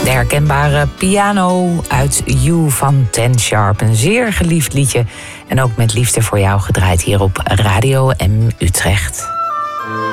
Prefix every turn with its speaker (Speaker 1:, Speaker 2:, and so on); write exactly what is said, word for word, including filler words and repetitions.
Speaker 1: De herkenbare piano uit You van Ten Sharp. Een zeer geliefd liedje. En ook met liefde voor jou gedraaid hier op Radio M Utrecht.